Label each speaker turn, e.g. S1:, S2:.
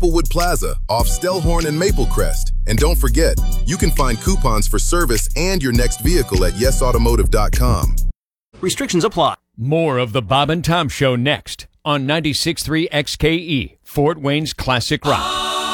S1: Applewood Plaza off Stellhorn and Maple Crest. And don't forget, you can find coupons for service and your next vehicle at yesautomotive.com.
S2: Restrictions apply.
S3: More of the Bob and Tom Show next on 96.3 XKE, Fort Wayne's Classic Rock.